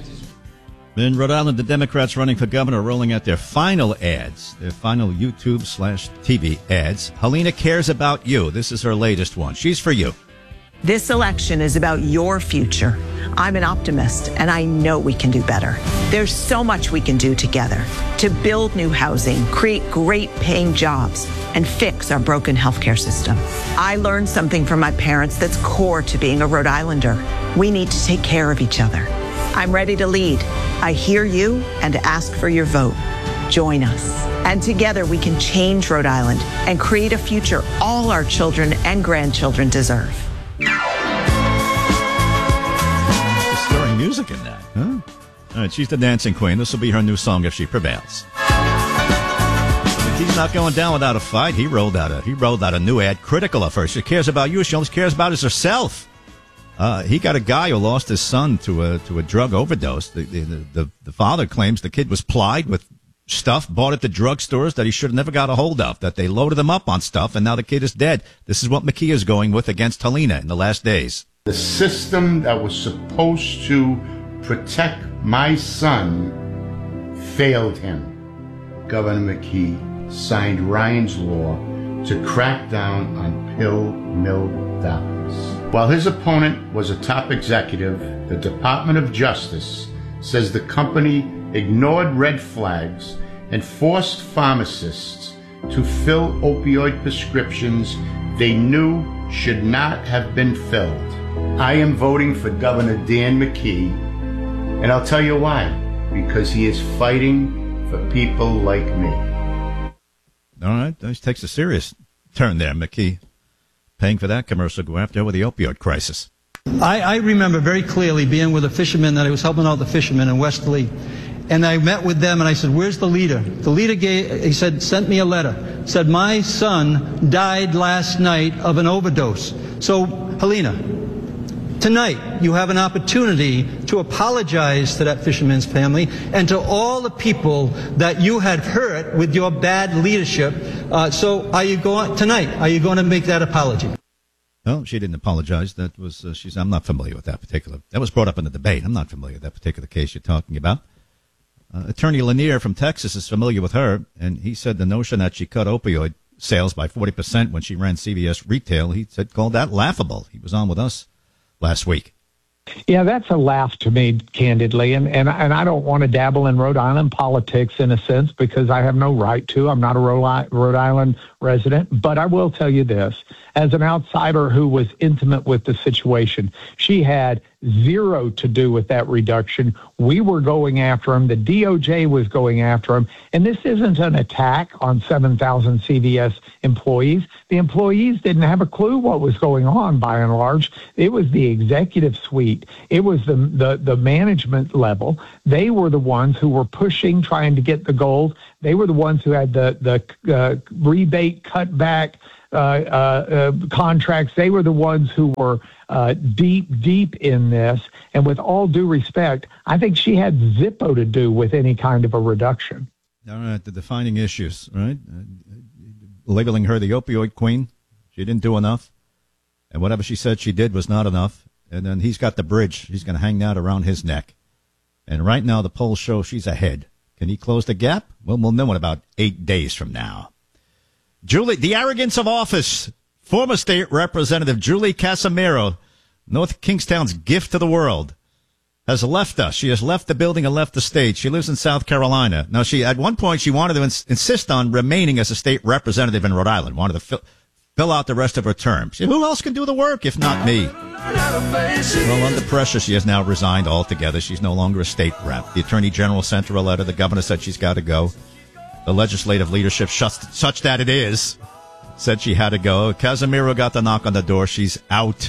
In Rhode Island, the Democrats running for governor are rolling out their final ads, their final YouTube slash T V ads. Helena cares about you. This is her latest one. She's for you. This election is about your future. I'm an optimist, and I know we can do better. There's so much we can do together to build new housing, create great paying jobs, and fix our broken healthcare system. I learned something from my parents that's core to being a Rhode Islander. We need to take care of each other. I'm ready to lead. I hear you and ask for your vote. Join us. And together we can change Rhode Island and create a future all our children and grandchildren deserve. Stirring music in that, huh? All right, she's the dancing queen. This will be her new song if she prevails. He's not going down without a fight. He rolled out a he rolled out a new ad critical of her. She cares about you. She only cares about is herself. Uh, he got a guy who lost his son to a to a drug overdose. The the, the the father claims the kid was plied with stuff bought at the drugstores that he should have never got a hold of, that they loaded him up on stuff, and now the kid is dead. This is what McKee is going with against Helena in the last days. The system that was supposed to protect my son failed him. Governor McKee signed Ryan's law to crack down on pill mill doctors. While his opponent was a top executive, the Department of Justice says the company ignored red flags and forced pharmacists to fill opioid prescriptions they knew should not have been filled. I am voting for Governor Dan McKee, and I'll tell you why. Because he is fighting for people like me. All right, this takes a serious turn there, McKee. Paying for that commercial go after with the opioid crisis. I, I remember very clearly being with a fisherman that I was helping out the fishermen in West Lee. And I met with them and I said, where's the leader? The leader gave, he said, sent me a letter. Said, my son died last night of an overdose. So, Helena, tonight you have an opportunity to apologize to that fisherman's family and to all the people that you had hurt with your bad leadership. Uh, so are you going, tonight, are you going to make that apology? No, she didn't apologize. That was, uh, she's, I'm not familiar with that particular, that was brought up in the debate. I'm not familiar with that particular case you're talking about. Uh, Attorney Lanier from Texas is familiar with her, and he said the notion that she cut opioid sales by forty percent when she ran C V S retail, he said, called that laughable. He was on with us last week. Yeah, that's a laugh to me, candidly, and, and, and I don't want to dabble in Rhode Island politics in a sense because I have no right to. I'm not a Rhode Island resident, but I will tell you this. As an outsider who was intimate with the situation, she had zero to do with that reduction. We were going after him. The D O J was going after him. And this isn't an attack on seven thousand C V S employees. The employees didn't have a clue what was going on, by and large. It was the executive suite. It was the, the, the management level. They were the ones who were pushing, trying to get the gold. They were the ones who had the, the uh, rebate cutback uh, uh, uh, contracts. They were the ones who were uh, deep, deep in this. And with all due respect, I think she had zippo to do with any kind of a reduction. All right, the defining issues, right? Uh, labeling her the opioid queen. She didn't do enough. And whatever she said she did was not enough. And then he's got the bridge. He's going to hang that around his neck. And right now the polls show she's ahead. Can he close the gap? Well, we'll know in about eight days from now. Julie, the arrogance of office. Former state representative Julie Casimiro, North Kingstown's gift to the world, has left us. She has left the building and left the state. She lives in South Carolina. Now, she at one point, she wanted to ins- insist on remaining as a state representative in Rhode Island, wanted to fill, fill out the rest of her term. She said, who else can do the work if not me? Well, under pressure, she has now resigned altogether. She's no longer a state rep. The Attorney General sent her a letter. The governor said she's got to go. The legislative leadership, such that it is, said she had to go. Casimiro got the knock on the door. She's out.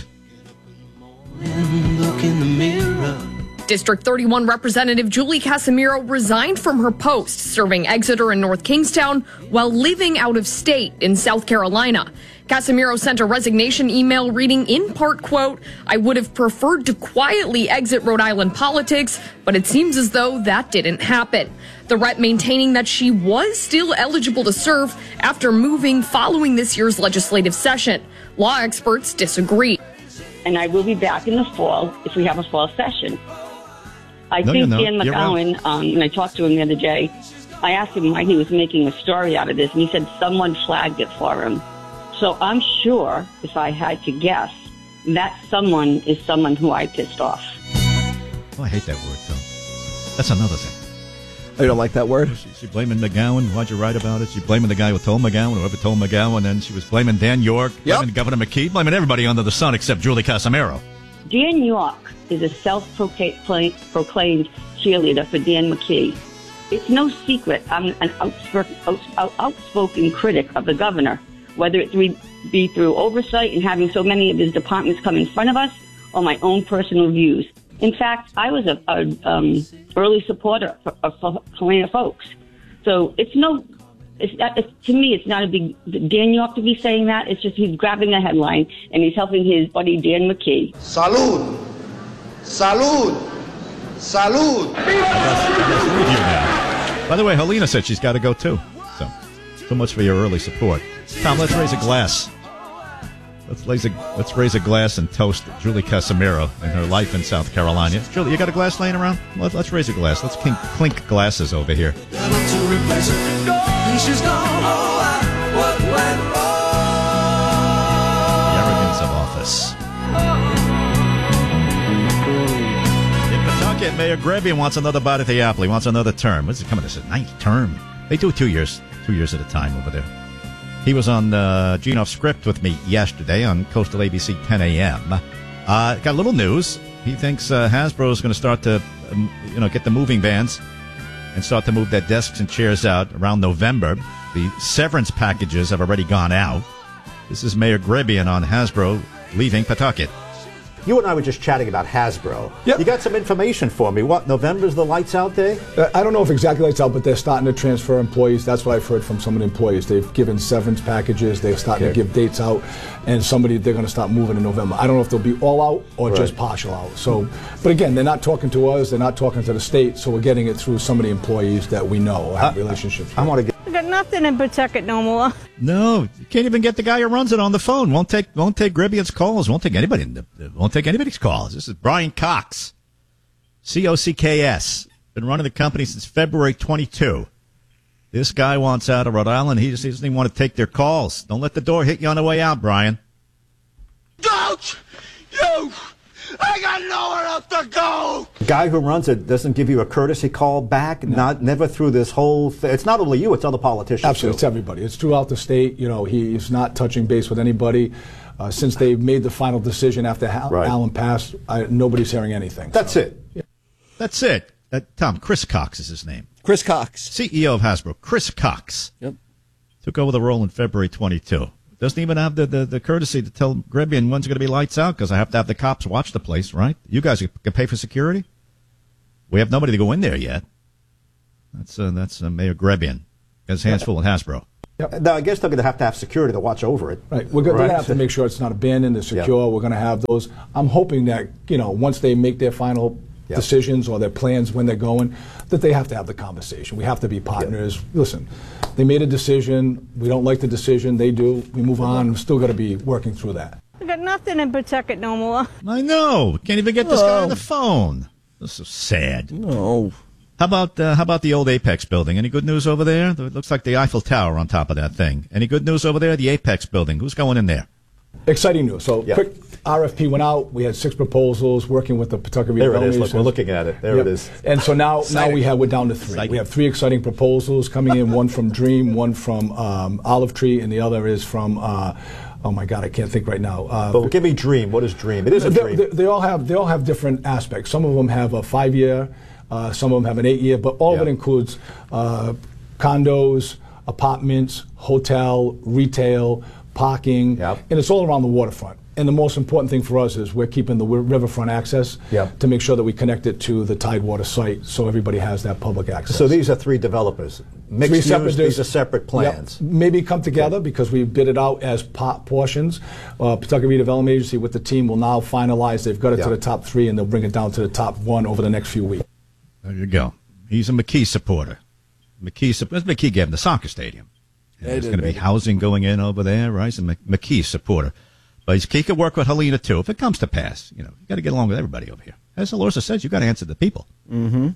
Look in the mirror. District thirty-one Representative Julie Casimiro resigned from her post serving Exeter and North Kingstown while living out of state in South Carolina. Casimiro sent a resignation email reading in part, quote, I would have preferred to quietly exit Rhode Island politics, but it seems as though that didn't happen. The rep maintaining that she was still eligible to serve after moving following this year's legislative session. Law experts disagree. And I will be back in the fall if we have a fall session. I no, think no, Dan McGowan, um, when I talked to him the other day, I asked him why he was making a story out of this, and he said someone flagged it for him. So I'm sure, if I had to guess, that someone is someone who I pissed off. Oh, I hate that word, Phil. That's another thing. Oh, you don't like that word? She, she blaming McGowan. Why'd you write about it? She blaming the guy who told McGowan, whoever told McGowan. Then she was blaming Dan York, Yep. blaming Governor McKee, blaming everybody under the sun except Julie Casimiro. Dan York is a self-proclaimed cheerleader for Dan McKee. It's no secret I'm an outspoken, outspoken critic of the governor, whether it be through oversight and having so many of his departments come in front of us or my own personal views. In fact, I was a, a um, early supporter of, of Helena Folks. So it's no, it's, it's, to me, it's not a big, Dan York to be saying that. It's just he's grabbing a headline and he's helping his buddy Dan McKee. Salud! Salud! Salud! By the way, Helena said she's got to go too. So, so much for your early support. Tom, let's raise a glass. Let's raise a let's raise a glass and toast Julie Casimiro and her life in South Carolina. Julie, you got a glass laying around? Let's, let's raise a glass. Let's clink, clink glasses over here. The arrogance of office. In Pawtucket, Mayor Grebian wants another bite at the apple. He wants another term. What's it coming to? His ninth term. They do two years, two years at a time over there. He was on uh, Gene Off Script with me yesterday on Coastal A B C ten a.m. Uh, got a little news. He thinks uh, Hasbro is going to start to, um, you know, get the moving vans and start to move their desks and chairs out around November. The severance packages have already gone out. This is Mayor Grebian on Hasbro leaving Pawtucket. You and I were just chatting about Hasbro. Yep. You got some information for me. What, November's the lights out day? Uh, I don't know if exactly lights out, but they're starting to transfer employees. That's what I've heard from some of the employees. They've given severance packages. They're starting okay. to give dates out, and somebody they're going to start moving in November. I don't know if they'll be all out or right. just partial out. So, but again, they're not talking to us. They're not talking to the state. So we're getting it through some of the employees that we know have uh, relationships with. I want to get. I got nothing in Pawtucket no more. No, you can't even get the guy who runs it on the phone. Won't take won't take Grebian's calls. Won't take anybody. Won't take anybody's calls. This is Brian Cox, C O C K S. Been running the company since February twenty-second. This guy wants out of Rhode Island. He just he doesn't even want to take their calls. Don't let the door hit you on the way out, Brian. Don't you I got nowhere else to go. The guy who runs it doesn't give you a courtesy call back. No. Not never through this whole thing. It's not only you; it's other politicians. Absolutely, too. It's everybody. It's throughout the state. You know, he's not touching base with anybody. Uh, since they made the final decision after Hal- right. Allen passed, I, nobody's hearing anything. That's so. it. Yeah. That's it. Uh, Tom, Chris Cox is his name. Chris Cox. C E O of Hasbro. Chris Cox. Yep. Took over the role in February twenty-two. Doesn't even have the, the, the courtesy to tell Grebian when's it going to be lights out, because I have to have the cops watch the place, right? You guys can pay for security? We have nobody to go in there yet. That's uh, that's uh, Mayor Grebian. Got his hands full at Hasbro. Yep. Now, I guess they're going to have to have security to watch over it. Right. We're going right. to have to make sure it's not abandoned, it's secure. Yep. We're going to have those. I'm hoping that, you know, once they make their final yep. decisions or their plans when they're going, that they have to have the conversation. We have to be partners. Yep. Listen, they made a decision. We don't like the decision. They do. We move on. We're still got to be working through that. We got nothing in Pawtucket no more. I know. Can't even get this oh. guy on the phone. This is sad. No. How about uh, how about the old Apex building? Any good news over there? It looks like the Eiffel Tower on top of that thing. Any good news over there? The Apex building. Who's going in there? Exciting news. So, yep. quick R F P went out. We had six proposals working with the Pawtucket Redevelopment. There it is. Look, we're looking at it. There yep. it is. And so now, now we have we're down to three. Exciting. We have three exciting proposals coming in. One from Dream, one from um, Olive Tree, and the other is from. Uh, Oh my God, I can't think right now. Uh, but give me Dream. What is Dream? It is a they, dream. They, they all have they all have different aspects. Some of them have a five-year, uh, some of them have an eight-year, but all yep. of it includes uh, condos, apartments, hotel, retail, parking, yep. and it's all around the waterfront. And the most important thing for us is we're keeping the riverfront access yep. to make sure that we connect it to the Tidewater site so everybody has that public access. So these are three developers. Mixed three use, separate, these are separate plans. Yep. Maybe come together okay. because we bid it out as pot portions. Uh, Pawtucket Redevelopment Agency with the team will now finalize. They've got it yep. to the top three, and they'll bring it down to the top one over the next few weeks. There you go. He's a McKee supporter. McKee, McKee gave him the soccer stadium. And there's going to be housing going in over there, right? He's a McKee supporter. But he's, he could work with Helena, too, if it comes to pass. You know, you got to get along with everybody over here. As Alorza says, you got to answer the people. Mm-hmm.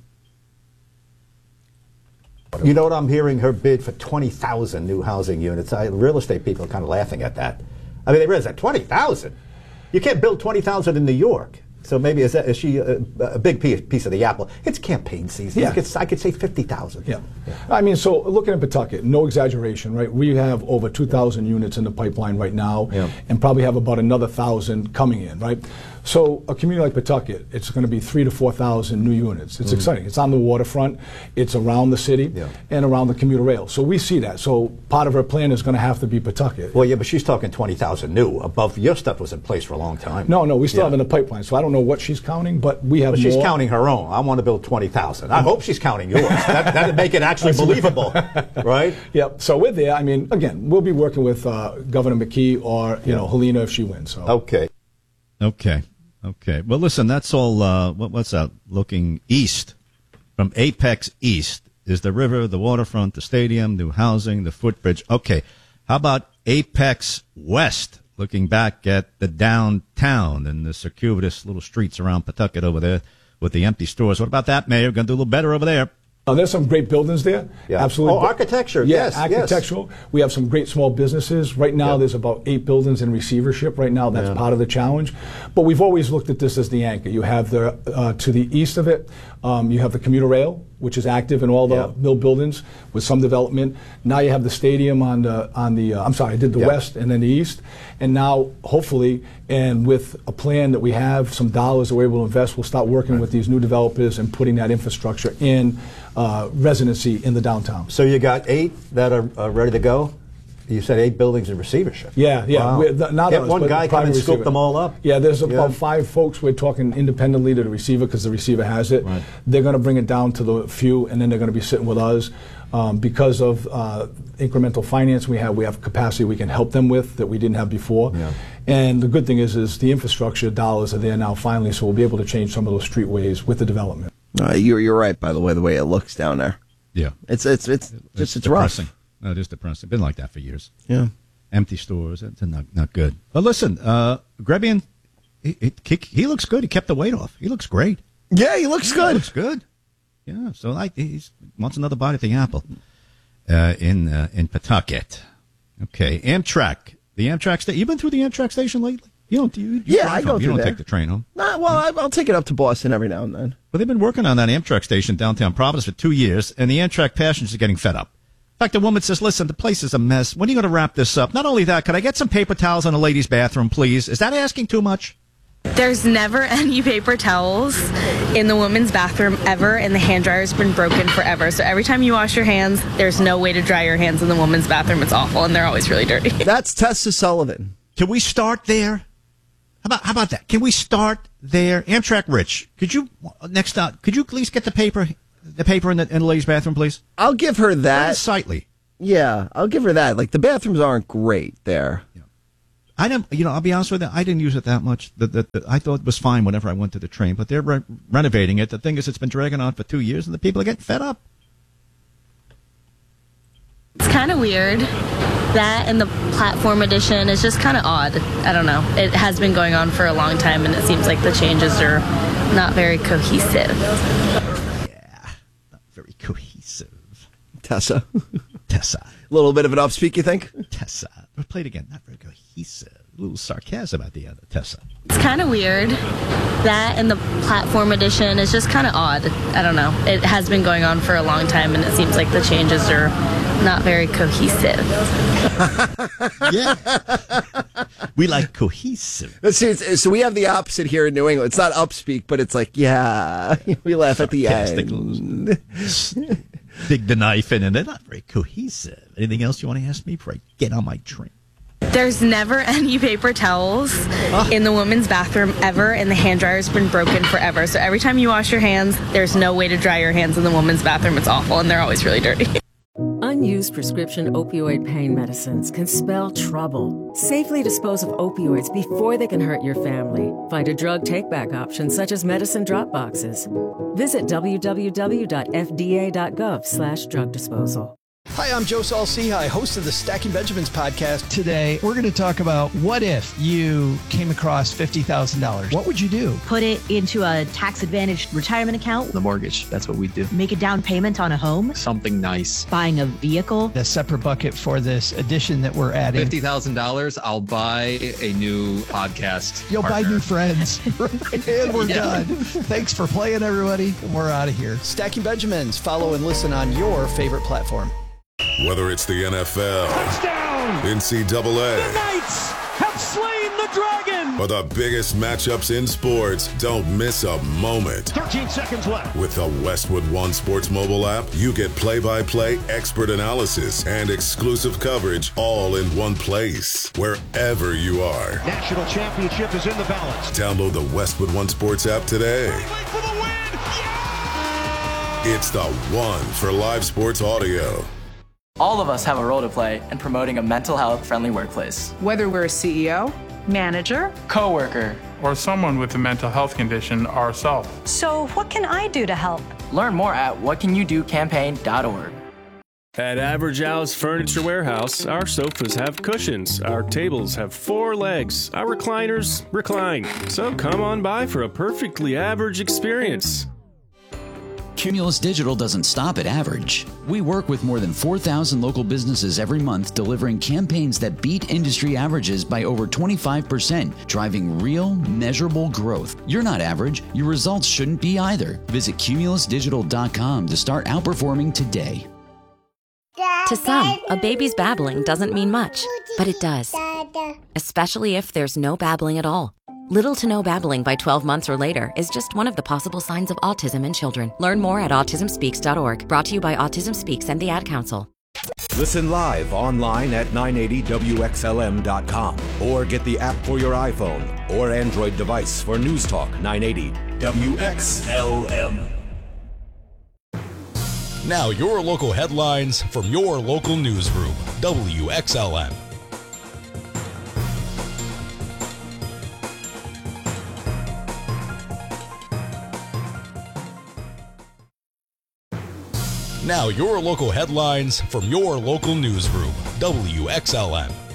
You know what I'm hearing? Her bid for twenty thousand new housing units. I, real estate people are kind of laughing at that. I mean, they realize that twenty thousand? You can't build twenty thousand in New York. So maybe is, that, is she a, a big piece, piece of the apple? It's campaign season. Yeah. I, could, I could say fifty thousand. Yeah. yeah. I mean, so looking at Pawtucket, no exaggeration, right? We have over two thousand units in the pipeline right now yeah. and probably have about another one thousand coming in, right? So a community like Pawtucket, it's going to be three to four thousand new units. It's mm. exciting. It's on the waterfront. It's around the city yeah. and around the commuter rail. So we see that. So part of her plan is going to have to be Pawtucket. Well, yeah, but she's talking twenty thousand new. Above your stuff was in place for a long time. No, no, we still yeah. have in the pipeline. So I don't know what she's counting, but we have but more. She's counting her own. I want to build twenty thousand. I hope she's counting yours. that, that'd make it actually believable, right? Yep. So we're there. I mean, again, we'll be working with uh, Governor McKee or, you yeah. know, Helena if she wins. So. Okay. Okay. Okay. Well, listen, that's all. Uh, what, what's that? Looking east. From Apex East is the river, the waterfront, the stadium, new housing, the footbridge. Okay. How about Apex West? Looking back at the downtown and the circuitous little streets around Pawtucket over there with the empty stores. What about that, Mayor? Going to do a little better over there. Uh, there's some great buildings there. Yeah. Absolutely. Oh, architecture. Yeah, yes. architectural. Yes. We have some great small businesses. Right now, yeah. there's about eight buildings in receivership right now. That's yeah. part of the challenge. But we've always looked at this as the anchor. You have the, uh, to the east of it, um, you have the commuter rail, which is active in all the yeah. mill buildings with some development. Now you have the stadium on the, on the uh, I'm sorry, I did the yeah. west and then the east. And now, hopefully, and with a plan that we have, some dollars that we're able to invest, we'll start working right. with these new developers and putting that infrastructure in uh, residency in the downtown. So you got eight that are uh, ready to go? You said eight buildings in receivership. Yeah, yeah. Wow. We're, th- not Get us, one but guy come and receiver. scoop them all up? Yeah, there's yeah. about five folks we're talking independently to the receiver because the receiver has it. Right. They're going to bring it down to the few, and then they're going to be sitting with us. Um, because of uh, incremental finance we have, we have capacity we can help them with that we didn't have before. Yeah. And the good thing is, is the infrastructure dollars are there now finally, so we'll be able to change some of those streetways with the development. Uh, you're you're right, by the way, the way it looks down there. Yeah, it's it's it's it's, just it's depressing. rough. No, it is depressing. It's been like that for years. Yeah, empty stores. It's not not good. But listen, uh, Grebian, he, he he looks good. He kept the weight off. He looks great. Yeah, he looks good. He looks good. Yeah, so like he wants another bite at the apple. Uh, in uh, in Pawtucket. Okay, Amtrak. The Amtrak station. You been through the Amtrak station lately? You don't. You, you Yeah, drive I go home. You through don't there. take the train home. Nah, well, I, I'll take it up to Boston every now and then. But they've been working on that Amtrak station downtown Providence for two years, and the Amtrak passengers are getting fed up. In fact, the woman says, listen, the place is a mess. When are you going to wrap this up? Not only that, could I get some paper towels in the ladies' bathroom, please? Is that asking too much? There's never any paper towels in the women's bathroom ever, and the hand dryer's been broken forever. So every time you wash your hands, there's no way to dry your hands in the women's bathroom. It's awful, and they're always really dirty. That's Tessa Sullivan. Can we start there? How about how about that? Can we start there? Amtrak Rich, could you next up? Could you at least get the paper, the paper in the, in the ladies' bathroom, please? I'll give her that. Sightly. Yeah, I'll give her that. Like the bathrooms aren't great there. Yeah. I didn't. You know, I'll be honest with you. I didn't use it that much. The, the, the, I thought it was fine whenever I went to the train, but they're re- renovating it. The thing is, it's been dragging on for two years, and the people are getting fed up. It's kind of weird. That and the platform edition is just kind of odd. I don't know. It has been going on for a long time, and it seems like the changes are not very cohesive. Yeah, not very cohesive. Tessa. Tessa. A little bit of an upspeak, you think? Tessa. Play it again. Not very cohesive. A little sarcasm at the end of Tessa. It's kind of weird. That and the platform edition is just kind of odd. I don't know. It has been going on for a long time, and it seems like the changes are not very cohesive. Yeah. We like cohesive. See, it's, so we have the opposite here in New England. It's not upspeak, but it's like, yeah, we laugh at the end. Dig the knife in, and they're not very cohesive. Anything else you want to ask me before I get on my train? There's never any paper towels oh. in the women's bathroom ever, and the hand dryer's been broken forever. So every time you wash your hands, there's no way to dry your hands in the women's bathroom. It's awful, and they're always really dirty. Unused prescription opioid pain medicines can spell trouble. Safely dispose of opioids before they can hurt your family. Find a drug take-back option such as medicine drop boxes. Visit w w w dot f d a dot gov slash drug disposal. Hi, I'm Joe Saul-Sehy, host of the Stacking Benjamins podcast. Today, we're going to talk about what if you came across fifty thousand dollars? What would you do? Put it into a tax-advantaged retirement account. The mortgage, that's what we do. Make a down payment on a home. Something nice. Buying a vehicle. A separate bucket for this addition that we're adding. fifty thousand dollars, I'll buy a new podcast You'll partner. buy new friends. And we're yeah. done. Thanks for playing, everybody. We're out of here. Stacking Benjamins. Follow and listen on your favorite platform. Whether it's the N F L, touchdown, N C double A, the Knights have slain the dragon, or the biggest matchups in sports, don't miss a moment. thirteen seconds left. With the Westwood One Sports mobile app, you get play-by-play expert analysis and exclusive coverage all in one place, wherever you are. National championship is in the balance. Download the Westwood One Sports app today. For the win. Yeah! It's the one for live sports audio. All of us have a role to play in promoting a mental health friendly workplace. Whether we're a C E O, manager, coworker, or someone with a mental health condition ourselves. So what can I do to help? Learn more at what can you do campaign dot org. At Average Al's Furniture Warehouse, our sofas have cushions, our tables have four legs, our recliners recline. So come on by for a perfectly average experience. Cumulus Digital doesn't stop at average. We work with more than four thousand local businesses every month, delivering campaigns that beat industry averages by over twenty-five percent, driving real, measurable growth. You're not average. Your results shouldn't be either. Visit cumulus digital dot com to start outperforming today. To some, a baby's babbling doesn't mean much, but it does. Especially if there's no babbling at all. Little to no babbling by twelve months or later is just one of the possible signs of autism in children. Learn more at autism speaks dot org. Brought to you by Autism Speaks and the Ad Council. Listen live online at nine eighty W X L M dot com or get the app for your iPhone or Android device for News Talk nine eighty W X L M. Now your local headlines from your local newsroom, W X L M. Now your local headlines from your local newsroom, W X L M.